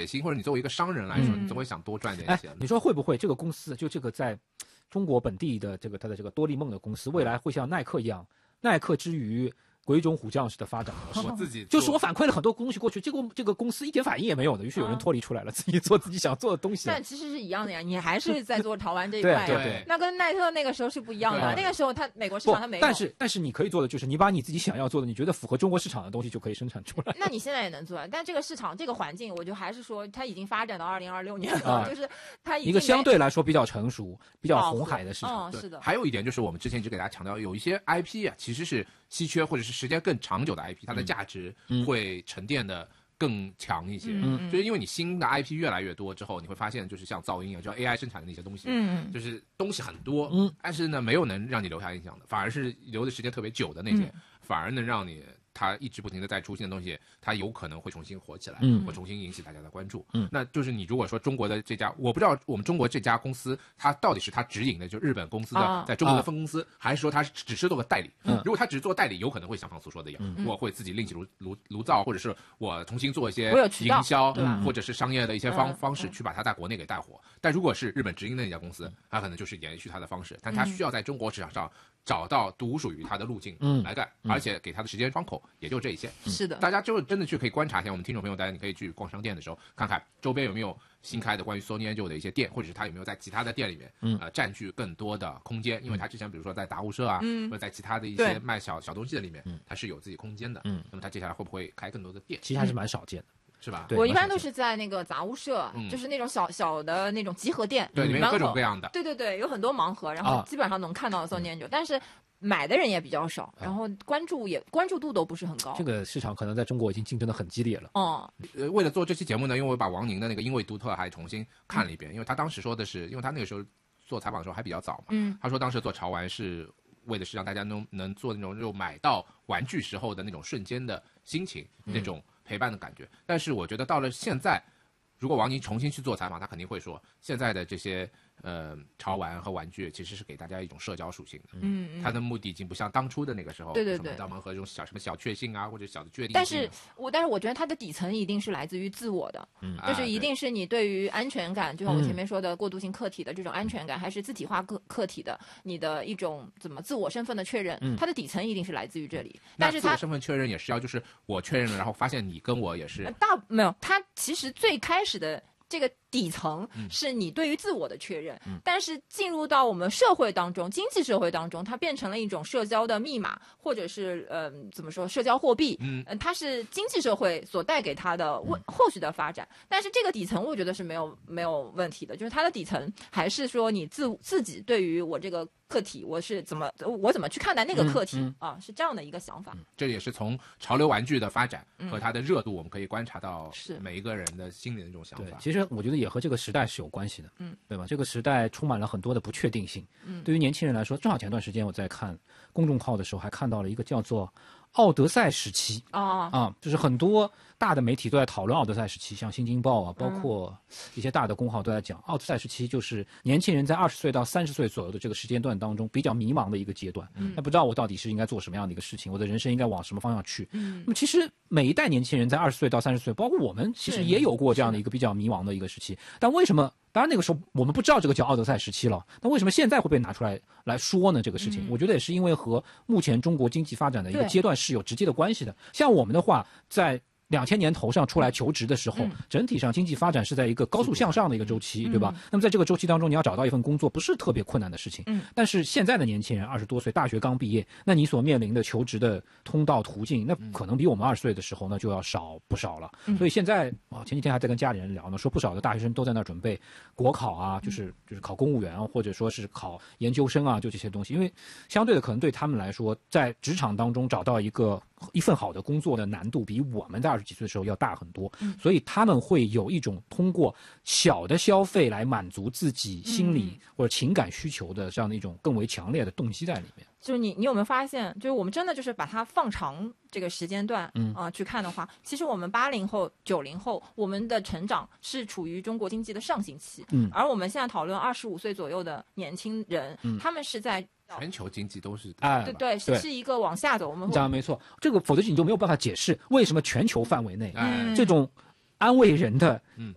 心，或者你作为一个商人来说，你总会想多赚点钱。 你说会不会这个公司就这个在中国本地的它的这个多利梦的公司，未来会像耐克一样，耐克之于鬼冢虎将式的发展模式？ 我自己就是我反馈了很多东西过去，这个公司一点反应也没有的，于是有人脱离出来了，自己做自己想做的东西。 但其实是一样的呀，你还是在做潮玩这一块呀。 对， 那跟耐特那个时候是不一样的，那个时候美国市场它没有。 但是你可以做的就是你把你自己想要做的，你觉得符合中国市场的东西就可以生产出来。 那你现在也能做，但这个市场这个环境，我就还是说它已经发展到2026年了，就是它已经一个相对来说比较成熟、比较红海的市场。 是的。 还有一点就是我们之前一直给大家强调，有一些 IP 啊其实是稀缺或者是时间更长久的 IP， 它的价值会沉淀的更强一些。就是因为你新的 IP 越来越多之后，你会发现就是像噪音啊，就 AI 生产的那些东西，就是东西很多，但是呢没有能让你留下印象的，反而是留的时间特别久的那些，反而能让你它一直不停的在出现的东西，它有可能会重新火起来，会重新引起大家的关注。那就是你如果说中国的这家，我不知道我们中国这家公司，它到底是它直营的，就日本公司的在中国的分公司，还是说它只是做个代理？如果它只是做代理，有可能会像方所说的一样，我会自己另起炉灶，或者是我重新做一些营销，或者是商业的一些方式去把它在国内给带火。但如果是日本直营的那家公司，它可能就是延续它的方式，但它需要在中国市场上找到独属于它的路径来干，而且给它的时间窗口也就这一些。 是的， 大家就真的去可以观察一下，我们听众朋友，大家你可以去逛商店的时候，看看周边有没有新开的关于 Sony Angel 的一些店，或者是它有没有在其他的店里面占据更多的空间，因为它之前比如说在达物社啊，或者在其他的一些卖小东西的里面，它是有自己空间的。那么它接下来会不会开更多的店？ 其实还是蛮少见的。 是吧？ 我一般都是在那个杂物社，就是那种小的那种集合店， 对，里面有各种各样的。 对，有很多盲盒，然后基本上能看到Sony Angel，但是买的人也比较少，然后关注度都不是很高。 这个市场可能在中国已经竞争的很激烈了。 为了做这期节目呢，因为我把王宁的那个《因为独特》还重新看了一遍，因为他当时说的是，因为他那个时候做采访的时候还比较早嘛，他说当时做潮玩是为的是让大家能做那种就买到玩具时候的那种瞬间的心情，那种陪伴的感觉。但是我觉得到了现在，如果王宁重新去做采访，他肯定会说，现在的这些潮玩和玩具其实是给大家一种社交属性的。它的目的已经不像当初的那个时候， 对， 到盲盒这种什么小确幸啊，或者小的确定性。 但是我觉得它的底层一定是来自于自我的，就是一定是你对于安全感，就像我前面说的过渡性客体的这种安全感，还是自体化客体的你的一种自我身份的确认，它的底层一定是来自于这里。但是它自我身份确认也是要就是我确认了，然后发现你跟我也是没有，它其实最开始的这个底层是你对于自我的确认，但是进入到我们社会当中，经济社会当中，它变成了一种社交的密码，或者是社交货币，它是经济社会所带给它的后续的发展。但是这个底层我觉得是没有问题的，就是它的底层还是说你自己对于我这个课题，我怎么去看待那个课题是这样的一个想法。 这也是从潮流玩具的发展和它的热度，我们可以观察到每一个人的心里的那种想法。 其实我觉得也和这个时代是有关系的，对吧？这个时代充满了很多的不确定性。对于年轻人来说，正好前段时间我在看公众号的时候，还看到了一个叫做奥德赛时期就是很多大的媒体都在讨论奥德赛时期，像新京报啊，包括一些大的公号都在讲奥德赛时期，就是年轻人在20岁到30岁左右的这个时间段当中比较迷茫的一个阶段。那不知道我到底是应该做什么样的一个事情，我的人生应该往什么方向去。那么其实每一代年轻人在20岁到30岁，包括我们其实也有过这样的一个比较迷茫的一个时期。但为什么？当然那个时候我们不知道这个叫奥德赛时期了，那为什么现在会被拿出来说呢？这个事情，我觉得也是因为和目前中国经济发展的一个阶段是有直接的关系的。像我们的话，在2000年头上出来求职的时候，整体上经济发展是在一个高速向上的一个周期，对吧？那么在这个周期当中，你要找到一份工作不是特别困难的事情。但是现在的年轻人20多岁，大学刚毕业，那你所面临的求职的通道途径，那可能比我们20岁的时候呢就要少不少了。所以现在前几天还在跟家里人聊呢，说不少的大学生都在那准备国考啊，就是考公务员啊，或者说是考研究生啊，就这些东西。因为相对的，可能对他们来说，在职场当中找到一份好的工作的难度比我们在20几岁的时候要大很多，所以他们会有一种通过小的消费来满足自己心理或者情感需求的这样的一种更为强烈的动机在里面。 就是你有没有发现，就是我们真的就是把它放长这个时间段去看的话，其实我们80后、90后，我们的成长是处于中国经济的上行期，而我们现在讨论25岁左右的年轻人，他们是在全球经济都是对，是一个往下走。我们讲的没错，这个否则你就没有办法解释为什么全球范围内这种安慰人的